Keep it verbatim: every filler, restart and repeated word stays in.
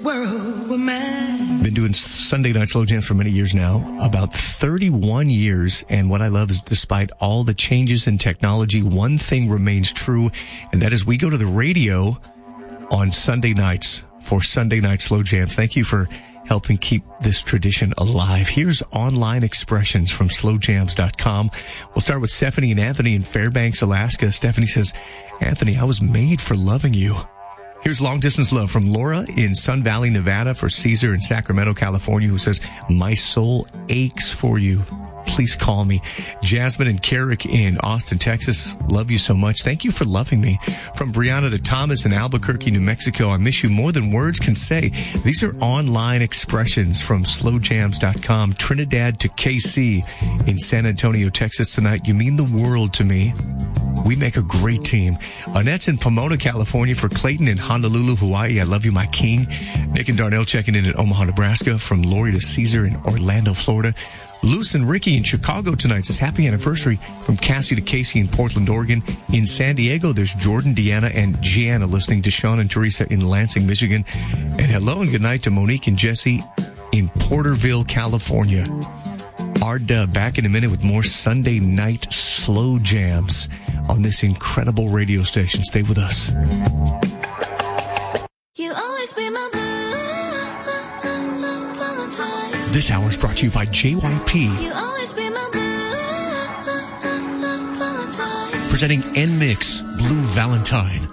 world were mine. Been doing Sunday Night Slow Jams for many years now, about thirty-one years. And what I love is despite all the changes in technology, one thing remains true, and that is we go to the radio on Sunday nights for Sunday Night Slow Jams. Thank you for helping keep this tradition alive. Here's online expressions from slow jams dot com. We'll start with Stephanie and Anthony in Fairbanks, Alaska. Stephanie says, Anthony, I was made for loving you. Here's Long Distance Love from Laura in Sun Valley, Nevada, for Caesar in Sacramento, California, who says, my soul aches for you. Please call me. Jasmine and Carrick in Austin, Texas. Love you so much. Thank you for loving me. From Brianna to Thomas in Albuquerque, New Mexico. I miss you more than words can say. These are online expressions from slow jams dot com. Trinidad to K C in San Antonio, Texas tonight. You mean the world to me. We make a great team. Annette's in Pomona, California, for Clayton in Honolulu, Hawaii. I love you, my king. Nick and Darnell checking in in Omaha, Nebraska. From Lori to Caesar in Orlando, Florida. Luce and Ricky in Chicago tonight says happy anniversary. From Cassie to Casey in Portland, Oregon. In San Diego, there's Jordan, Deanna, and Gianna listening to Sean and Teresa in Lansing, Michigan. And hello and good night to Monique and Jesse in Porterville, California. Our dub back in a minute with more Sunday night slow jams on this incredible radio station. Stay with us. You always be my Valentine. This hour is brought to you by J Y P. You always be my Valentine. Presenting N-Mix Blue Valentine.